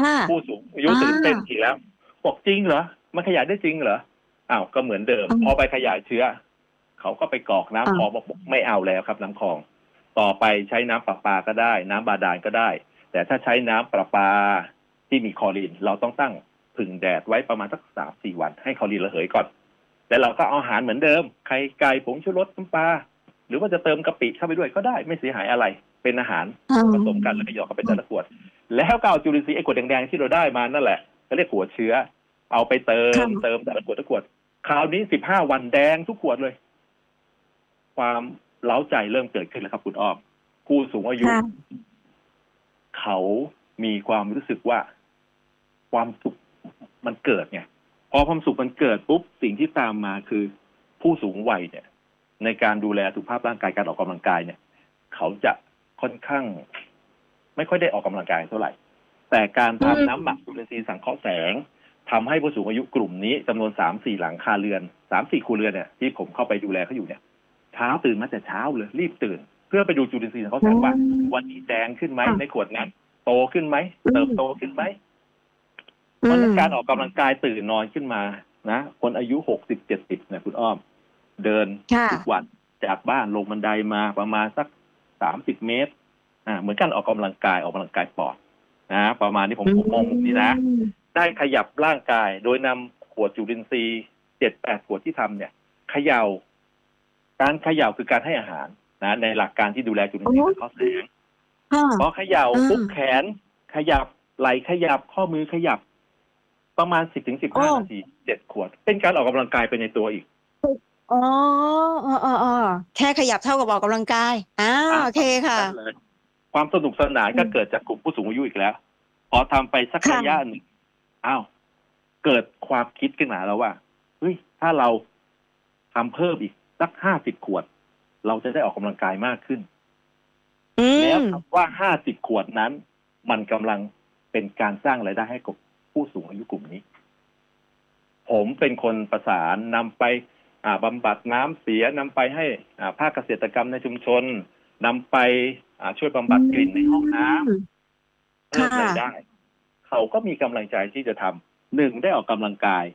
ค่ะผู้สูงอายุอาตื่นเต้นอีกแล้วบอกจริงเหรอมันขยายได้จริงเหรออ้าวก็เหมือนเดิมอืมพอไปขยายเชื้อเขาก็ไปกรอกน้ำคลองอาบอกไม่เอาแล้วครับน้ำคลองต่อไปใช้น้ำประปาก็ได้น้ำบาดาลก็ได้แต่ถ้าใช้น้ำประปาที่มีคลอรีนเราต้องตั้งผึ่งแดดไว้ประมาณสัก3-4 วันให้คลอรีนระเหยก่อนแล้วเราก็เอาอาหารเหมือนเดิมไข่ไก่ผงชูรสน้ำปลาหรือว่าจะเติมกะปิเข้าไปด้วยก็ได้ไม่เสียหายอะไรเป็นอาหารอ๋ผสมกันแล้วอก็หยอกเข้าไปแต่ละขวด แล้วก็เอาจุลินทรีย์ไอ้ขวดแดงๆที่เราได้มานั่นแหละเขาเรียกหัวเชื้อเอาไปเติมค่ะแต่ละขวดทุกขวดคราวนี้15 วันแดงทุกขวดเลยความเล้าใจเริ่มเกิดขึ้นแล้วครับคุณอ้อมผู้สูงอายุค่ะเขามีความรู้สึกว่าความสุขมันเกิดไงพอความสุขมันเกิดปุ๊บสิ่งที่ตามมาคือผู้สูงวัยเนี่ยในการดูแลสุขภาพร่างกายการออกกำลังกายเนี่ยเขาจะค่อนข้างไม่ค่อยได้ออกกำลังกายเท่าไหร่ แต่การอืทำน้ำหมักมจุลินทรีย์สังเคราะห์แสงทำให้ผู้สูงอายุกลุ่มนี้จำนวน3-4หลังคาเรือน3-4ครัวเรือนเนี่ยที่ผมเข้าไปดูแลเขาอยู่เนี่ยเช้าตื่นมาแต่เช้าเลยรีบตื่นเพื่อไปดูจุลินทรีย์สังเคราะห์อืแสงว่าวันมนี้แดงขึ้นไหมในค่ะขวดนั้นโตขึ้นไหมอืเติบโตมขึ้นไหมเพอืราะนั้นมการออกกำลังกายตื่นนอนขึ้นมานะคนอายุ60-70เนี่ยคุณอ้อมเดินค่ะทุกวันจากบ้านลงบันไดมาประมาณสัก30 เมตรเหมือนกันออกกำลังกายปอด ประมาณนี้ผอืมมองมุมนี้นะมได้ขยับร่างกายโดยนำขวดจุลินทรีย์7-8 ขวดที่ทำเนี่ยเขย่าการเขย่าคือการให้อาหารในหลักการที่ดูแลจุลิอ๋อนทรีย์สังเคราะห์แสงค่ะพอเขย่าอาปุ๊บแขนขยับไหล่ขยับข้อมือขยับประมาณ10 ถึง 15 นาทีอ้อ 7 ขวดเป็นการออกกำลังกายไปในตัวอีกอ๋อเออๆๆแค่ขยับเท่ากับออกกำลังกายอาโอเคประมาณค่ะนั้นเลยความสนุกสนานอืมก็เกิดจากกลุ่มผู้สูงอายุอีกแล้วพอทำไปสักระยะค่ะหนึ่งอ้าว เกิดความคิดขึ้นมาแล้วว่าเฮ้ยถ้าเราทำเพิ่มอีกสัก50 ขวดเราจะได้ออกกำลังกายมากขึ้นอืแล้วมคำว่า50 ขวดนั้นมันกำลังเป็นการสร้างรายได้ให้กับผู้สูงอายุกลุ่มนี้ผมเป็นคนประสานนำไปบำบัดน้ำเสียนำไปให้ภาคเกษตรกรรมในชุมชนนำไปช่วยบำอืบัดกลิ่นในห้องน้มำเพิ่ค่มรายได้ะเขาก็มีกำลังใจที่จะทำ1ได้ออกกำลังกาย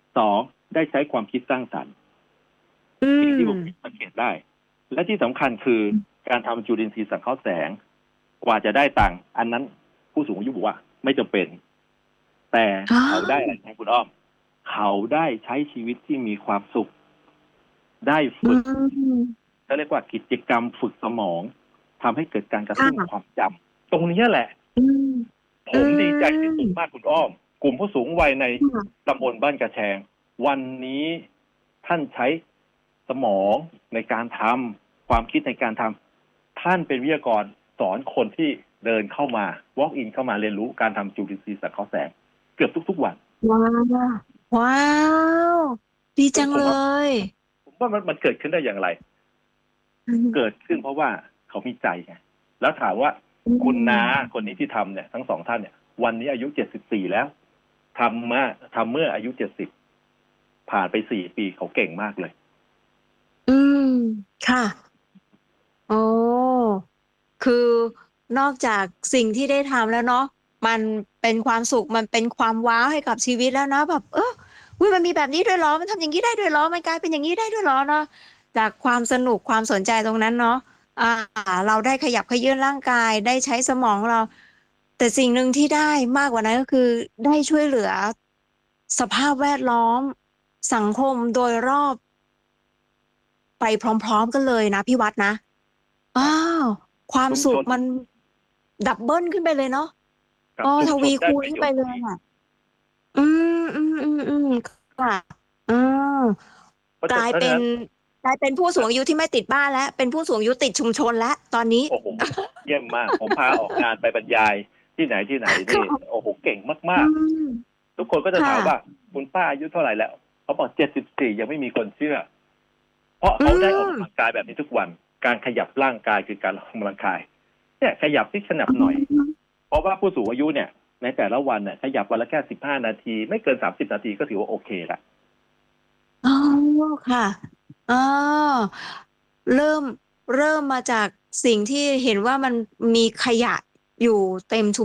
2ได้ใช้ความคิดสร้างสรรค์อืสิ่งที่มผมสังเกตได้และที่สำคัญคือการทำจุลินทรีย์สังเคราะห์แสงกว่าจะได้ตังค์อันนั้นผู้สูงอายุบอกว่าไม่จำเป็นแต่อ๋อเขาได้อะไรนะคุณอ้อมเขาได้ใช้ชีวิตที่มีความสุขได้อืฝึกมเขาเรียกว่ากิจกรรมฝึกสมองทำให้เกิดการกระตุ้นคค่ะวามจำตรงนี้แหละอืมผอืมดีใจที่มสุดมากคุณอ้อมกลุ่มผู้สูงวัยในค่ะตำบลบ้านกระแชงวันนี้ท่านใช้สมองในการทำความคิดในการทำท่านเป็นวิทยากรสอนคนที่เดินเข้ามา walk in เข้ามาเรียนรู้การทำจุลินทรีย์สังเคราะห์แสงเกือบทุกๆวันว้าวว้าวดีจังเลซึ่งผมว่ายมันเกิดขึ้นได้อย่างไรอืมเกิดขึ้นเพราะว่าเขามีใจไงแล้วถามว่าอืคุณน้ามคนนี้ที่ทำเนี่ยทั้งสองท่านเนี่ยวันนี้อายุ74แล้วทำมาทำเมื่ออายุ70ผ่านไป4 ปีเขาเก่งมากเลยอืมค่ะอ๋อคือนอกจากสิ่งที่ได้ทำแล้วเนาะมันเป็นความสุขมันเป็นความว้าวให้กับชีวิตแล้วเนาะแบบอุ๊ยมันมีแบบนี้ด้วยเหรอมันทำอย่างงี้ได้ด้วยเหรอมันกลายเป็นอย่างงี้ได้ด้วยเหรอเนาะจากความสนุกความสนใจตรงนั้นเนาะอ่าเราได้ขยับเขยื้อนร่างกายได้ใช้สมองเราแต่สิ่งหนึ่งที่ได้มากกว่านั้นก็คือได้ช่วยเหลือสภาพแวดล้อมสังคมโดยรอบไปพร้อมๆกันเลยนะพี่วัดนะครับอ้าวความชุมชนสุขมันดับเบิลขึ้นไปเลยเนาะกับชุมทวีชนได้ประคูณขึ้นไปโยชน์อีกเลยอะอืมๆๆๆค่ะเออกลายเป็นเพราะฉะนั้นกลายเป็นผู้สูงอายุที่ไม่ติดบ้านแล้วเป็นผู้สูงอายุติดชุมชนแล้วตอนนี้โอ้โหเยี่ยมมากผมพาออกงานไปบรรยายที่ไหนที่ไหน นี่ค่ะโอ้โหเก่งอืมากมๆทุกคนก็จะค่ะถามว่าคุณป้าอายุเท่าไหร่แล้วเขาบอก74ยังไม่มีคนเชื่อเพราะอืเขาได้ออกมกำลังกายแบบนี้ทุกวันการขยับร่างกายคือการออกกำลังกายเนี่ยขยับที่ขนับอืหน่อยมเพราะว่าผู้สูงอายุเนี่ยในแต่ละวันเนี่ยขยับวันละแค่15 นาทีไม่เกิน30 นาทีก็ถือว่าโอเคละอ๋อค่ะอ๋อเริ่มเริ่มมาจากสิ่งที่เห็นว่ามันมีขยะอยู่เต็มชุม